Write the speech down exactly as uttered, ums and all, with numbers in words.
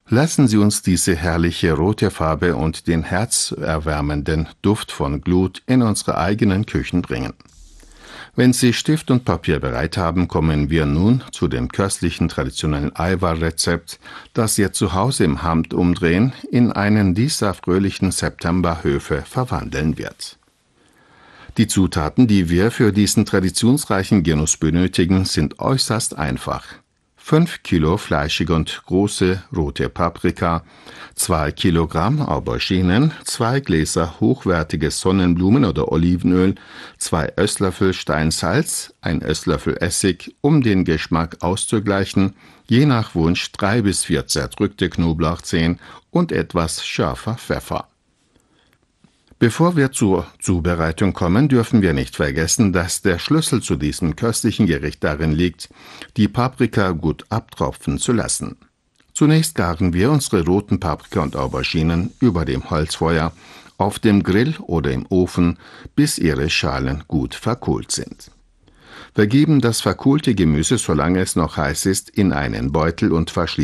Lassen Sie uns diese herrliche rote Farbe und den herzerwärmenden Duft von Glut in unsere eigenen Küchen bringen. Wenn Sie Stift und Papier bereit haben, kommen wir nun zu dem köstlichen traditionellen Eiwar-Rezept, das Ihr Zuhause im Handumdrehen in einen dieser fröhlichen Septemberhöfe verwandeln wird. Die Zutaten, die wir für diesen traditionsreichen Genuss benötigen, sind äußerst einfach. fünf Kilo fleischige und große rote Paprika, zwei Kilogramm Auberginen, zwei Gläser hochwertiges Sonnenblumen- oder Olivenöl, zwei Esslöffel Steinsalz, ein Esslöffel Essig, um den Geschmack auszugleichen, je nach Wunsch drei bis vier zerdrückte Knoblauchzehen und etwas scharfer Pfeffer. Bevor wir zur Zubereitung kommen, dürfen wir nicht vergessen, dass der Schlüssel zu diesem köstlichen Gericht darin liegt, die Paprika gut abtropfen zu lassen. Zunächst garen wir unsere roten Paprika und Auberginen über dem Holzfeuer, auf dem Grill oder im Ofen, bis ihre Schalen gut verkohlt sind. Wir geben das verkohlte Gemüse, solange es noch heiß ist, in einen Beutel und verschließen